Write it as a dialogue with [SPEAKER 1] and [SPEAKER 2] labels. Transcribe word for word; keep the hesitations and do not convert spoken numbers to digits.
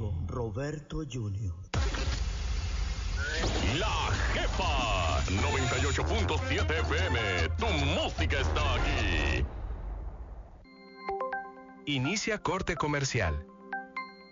[SPEAKER 1] amigo Roberto junior
[SPEAKER 2] La Jefa noventa y ocho punto siete F M. Tu música está aquí.
[SPEAKER 3] Inicia corte comercial.